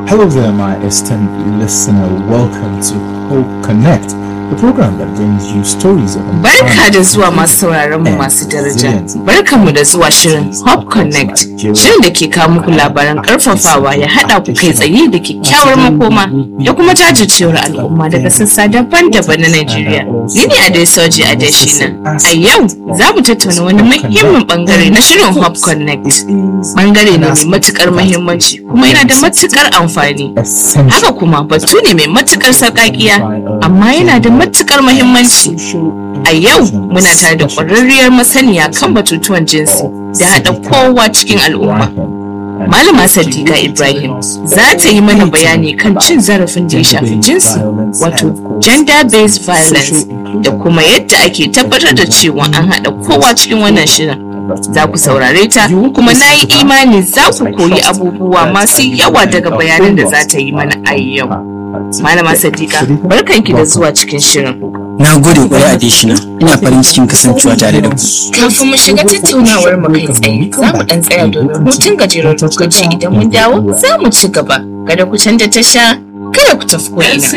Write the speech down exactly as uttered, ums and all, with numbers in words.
Hello there, my esteemed listener. Welcome to Hope Connect, the program that brings you stories of Barka da zuwa masu sauraron mu masu daraja. Barkanmu da zuwa shirin Hope Connect. Shirin da ke kawo muku labaran karfafawa ya hada ku kai tsaye da kyakkyawar makoma da kuma jajircewar al'umma daga sassa daban-daban na Najeriya. Ni ne Adesoji Adeshina. A yau za mu tattauna wani muhimmin bangare na shirin Hope Connect. Bangare ne mai matukar muhimmanci kuma yana da matukar amfani. Haka kuma batu ne mai matukar sarƙaƙiya amma yana da matukar muhimmanci. A yau muna tare da ƙwararriyar masaniya kan batutuwan jinsi da haɗa kowa cikin al'umma. Malama Sadiqa Ibrahim za ta yi mana bayani kan cin zarafin da ya shafi jinsi, wato gender based violence, da kuma yadda ake tabbatar da cewa an haɗa kowa cikin wannan shirin. Za ku saurare ta kuma na yi imani za ku koyi abubuwa masu yawa daga bayanan da za ta yi mana a yau. Malama Sadiqa, barkanki da zuwa cikin shirin. Na gode kwarai Adeshina, ina farin cikin kasancewa tare da ku. Kafin mu shiga tattaunawar mu kai tsaye, za mu dan tsaya domin hutun gajeren lokaci. Idan mun dawo, za mu ci gaba. Kada ku canza tasha, kada ku tafi ko ina.